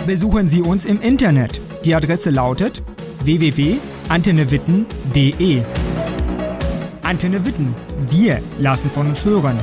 besuchen Sie uns im Internet. Die Adresse lautet www.antennewitten.de. Antenne Witten. Wir lassen von uns hören.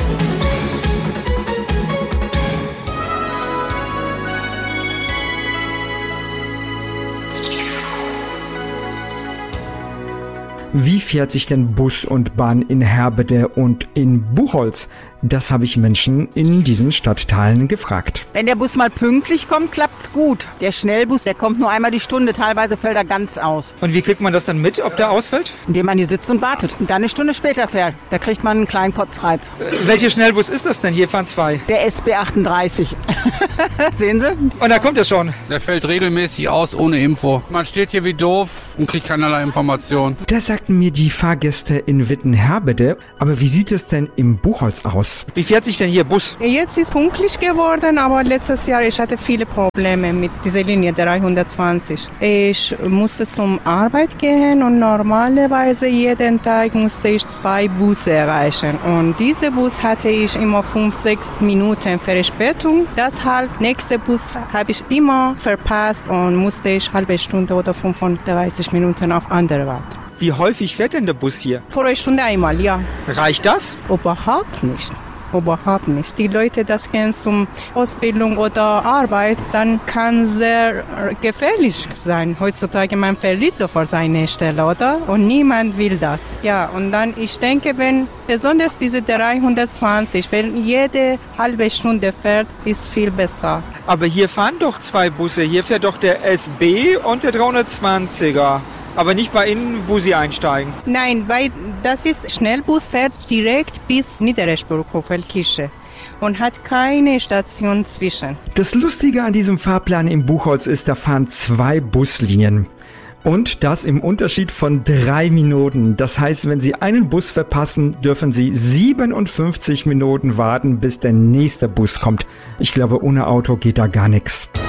Wie fährt sich denn Bus und Bahn in Herbede und in Buchholz? Das habe ich Menschen in diesen Stadtteilen gefragt. Wenn der Bus mal pünktlich kommt, klappt's gut. Der Schnellbus, der kommt nur einmal die Stunde. Teilweise fällt er ganz aus. Und wie kriegt man das dann mit, ob der ausfällt? Indem man hier sitzt und wartet. Und dann eine Stunde später fährt. Da kriegt man einen kleinen Kotzreiz. Welcher Schnellbus ist das denn? Hier fahren zwei. Der SB 38. Sehen Sie? Und da kommt er schon. Der fällt regelmäßig aus ohne Info. Man steht hier wie doof und kriegt keinerlei Information. Das sagten mir die Fahrgäste in Witten-Herbede. Aber wie sieht es denn im Buchholz aus? Wie fährt sich denn hier Bus? Jetzt ist pünktlich geworden, aber letztes Jahr ich hatte viele Probleme mit dieser Linie 320. Ich musste zum Arbeit gehen und normalerweise jeden Tag musste ich 2 Busse erreichen. Und diese Bus hatte ich immer 5-6 Minuten Verspätung. Deshalb, nächste Bus habe ich immer verpasst und musste ich halbe Stunde oder 35 Minuten auf andere warten. Wie häufig fährt denn der Bus hier? Pro Stunde einmal, ja. Reicht das? Überhaupt nicht. Überhaupt nicht. Die Leute, das gehen zum Ausbildung oder Arbeit, dann kann sehr gefährlich sein. Heutzutage, man verliert sofort seine Stelle, oder? Und niemand will das. Ja, und dann, ich denke, wenn besonders diese 320, wenn jede halbe Stunde fährt, ist viel besser. Aber hier fahren doch 2 Busse. Hier fährt doch der SB und der 320er. Aber nicht bei Ihnen, wo Sie einsteigen. Nein, weil das ist Schnellbus, fährt direkt bis Niedereschburg-Hofelkirche und hat keine Station zwischen. Das Lustige an diesem Fahrplan im Buchholz ist, da fahren 2 Buslinien. Und das im Unterschied von 3 Minuten. Das heißt, wenn Sie einen Bus verpassen, dürfen Sie 57 Minuten warten, bis der nächste Bus kommt. Ich glaube, ohne Auto geht da gar nichts.